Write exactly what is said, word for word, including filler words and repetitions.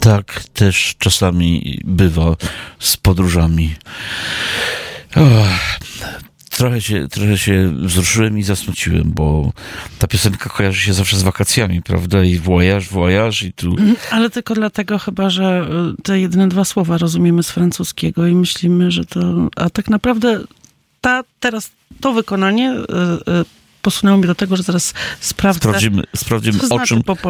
Tak też czasami bywa z podróżami. Oh, trochę się, trochę się wzruszyłem i zasmuciłem, bo ta piosenka kojarzy się zawsze z wakacjami, prawda? I voyage, voyage i tu... Ale tylko dlatego chyba, że te jedyne dwa słowa rozumiemy z francuskiego i myślimy, że to... A tak naprawdę ta, teraz to wykonanie y, y, posunęło mnie do tego, że zaraz sprawdzę. Sprawdzimy, sprawdzimy co o znaczy czym... po